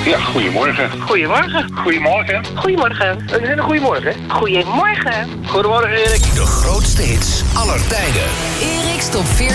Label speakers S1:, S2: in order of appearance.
S1: Ja, goedemorgen.
S2: Goedemorgen.
S1: Goedemorgen.
S2: Goedemorgen.
S1: Een hele goede morgen.
S2: Goedemorgen.
S1: Goedemorgen, Erik.
S3: De grootste hits aller tijden.
S4: Erik's Top 40